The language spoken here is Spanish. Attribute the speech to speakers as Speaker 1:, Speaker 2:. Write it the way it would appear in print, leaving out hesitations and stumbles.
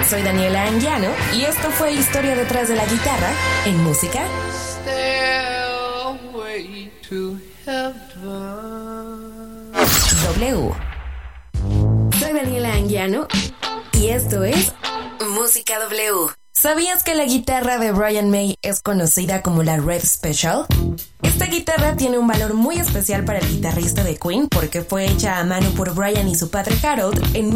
Speaker 1: Soy Daniela Anguiano y esto fue Historia detrás de la guitarra en música
Speaker 2: Stairway to Heaven.
Speaker 1: W. Soy Daniela Anguiano y esto es Música W. ¿Sabías que la guitarra de Brian May es conocida como la Red Special? Esta guitarra tiene un valor muy especial para el guitarrista de Queen porque fue hecha a mano por Brian y su padre Harold en